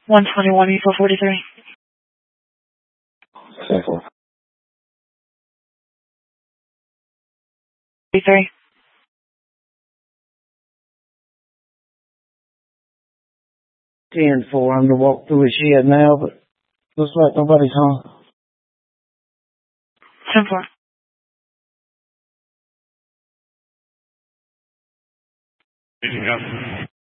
121 E443. 43. 10-4, I'm to walk through a shed now, but looks like nobody's home. 10-4. Yeah.